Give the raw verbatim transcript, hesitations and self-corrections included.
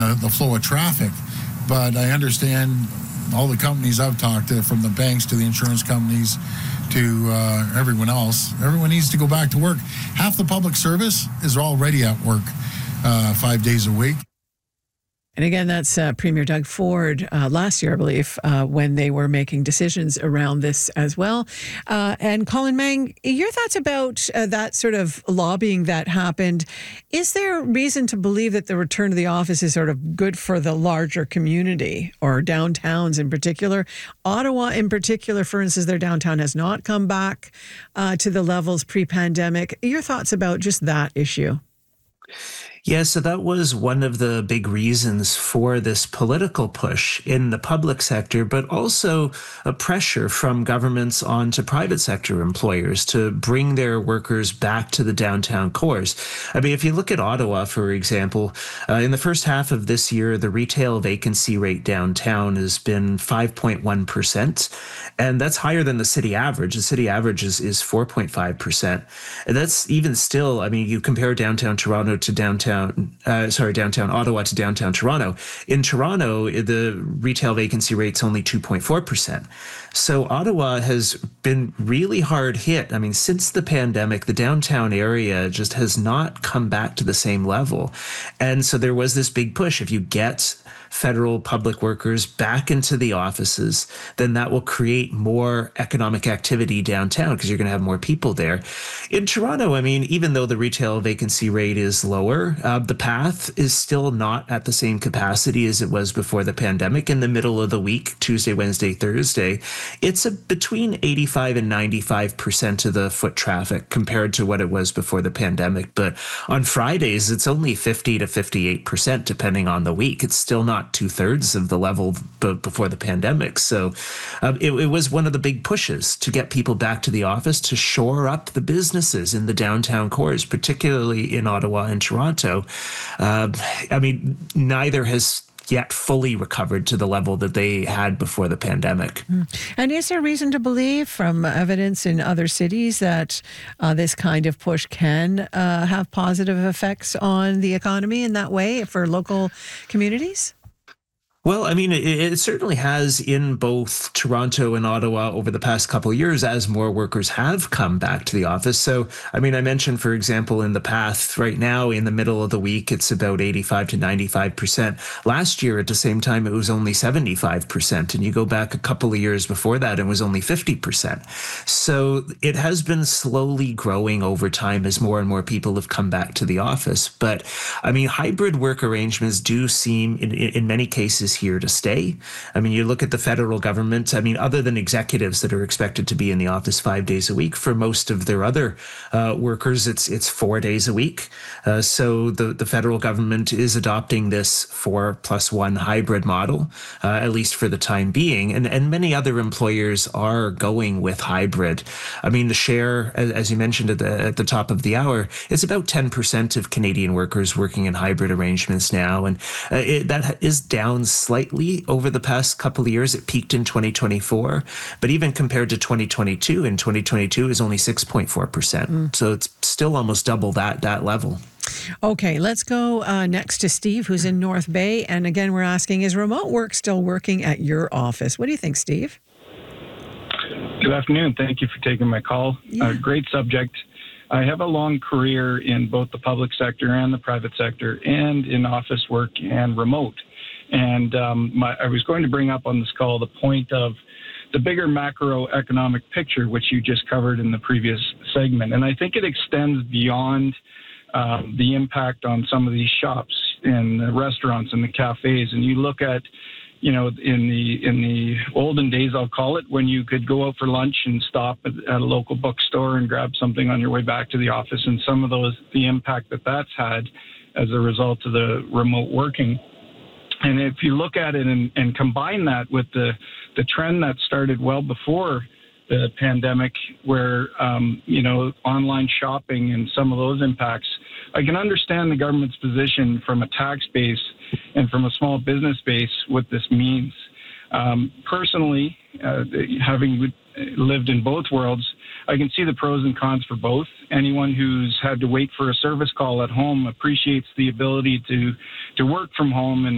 uh, the flow of traffic. But I understand all the companies I've talked to, from the banks to the insurance companies to uh, everyone else, everyone needs to go back to work. Half the public service is already at work uh, five days a week. And again, that's uh, Premier Doug Ford uh, last year, I believe, uh, when they were making decisions around this as well. Uh, and Colin Mang, your thoughts about uh, that sort of lobbying that happened. Is there reason to believe that the return to the office is sort of good for the larger community or downtowns in particular? Ottawa in particular, for instance, their downtown has not come back uh, to the levels pre-pandemic. Your thoughts about just that issue? Yeah, so that was one of the big reasons for this political push in the public sector, but also a pressure from governments onto private sector employers to bring their workers back to the downtown cores. I mean, if you look at Ottawa, for example, uh, in the first half of this year, the retail vacancy rate downtown has been five point one percent, and that's higher than the city average. The city average is, is four point five percent. And that's even still, I mean, you compare downtown Toronto to downtown Uh, sorry, downtown Ottawa to downtown Toronto. In Toronto, the retail vacancy rate's only two point four percent. So Ottawa has been really hard hit. I mean, since the pandemic, the downtown area just has not come back to the same level. And so there was this big push. If you get federal public workers back into the offices, then that will create more economic activity downtown because you're going to have more people there. In Toronto, I mean, even though the retail vacancy rate is lower, uh, the path is still not at the same capacity as it was before the pandemic. In the middle of the week, Tuesday, Wednesday, Thursday, it's a, between eighty-five and ninety-five percent of the foot traffic compared to what it was before the pandemic. But on Fridays, it's only fifty to fifty-eight percent depending on the week. It's still not two thirds of the level b- before the pandemic. So um, it, it was one of the big pushes to get people back to the office, to shore up the businesses in the downtown cores, particularly in Ottawa and Toronto. Uh, I mean, neither has yet fully recovered to the level that they had before the pandemic. And is there reason to believe from evidence in other cities that uh, this kind of push can uh, have positive effects on the economy in that way for local communities? Well, I mean, it, it certainly has in both Toronto and Ottawa over the past couple of years as more workers have come back to the office. So, I mean, I mentioned, for example, in the path right now in the middle of the week, it's about eighty-five to ninety-five percent. Last year at the same time, it was only seventy-five percent. And you go back a couple of years before that, it was only fifty percent. So it has been slowly growing over time as more and more people have come back to the office. But I mean, hybrid work arrangements do seem in, in many cases here to stay. I mean, you look at the federal government, I mean, other than executives that are expected to be in the office five days a week, for most of their other uh, workers, it's it's four days a week. Uh, so the, the federal government is adopting this four plus one hybrid model, uh, at least for the time being. And, and many other employers are going with hybrid. I mean, the share, as, as you mentioned at the, at the top of the hour, is about ten percent of Canadian workers working in hybrid arrangements now. And uh, it, that is down slightly over the past couple of years. It peaked in twenty twenty-four, but even compared to twenty twenty-two, in twenty twenty-two is only six point four percent. Mm. So it's still almost double that that level. Okay, let's go uh, next to Steve, who's in North Bay. And again, we're asking, is remote work still working at your office? What do you think, Steve? Good afternoon. Thank you for taking my call. Yeah. Uh, great subject. I have a long career in both the public sector and the private sector, and in office work and remote. And um, my, I was going to bring up on this call the point of the bigger macroeconomic picture, which you just covered in the previous segment. And I think it extends beyond um, the impact on some of these shops and the restaurants and the cafes. And you look at, you know, in the in the olden days, I'll call it, when you could go out for lunch and stop at, at a local bookstore and grab something on your way back to the office, and some of those, the impact that that's had as a result of the remote working. And if you look at it and, and combine that with the, the trend that started well before the pandemic, where, um, you know, online shopping and some of those impacts, I can understand the government's position from a tax base and from a small business base what this means. Um, personally, uh, having lived in both worlds, I can see the pros and cons for both. Anyone who's had to wait for a service call at home appreciates the ability to, to work from home and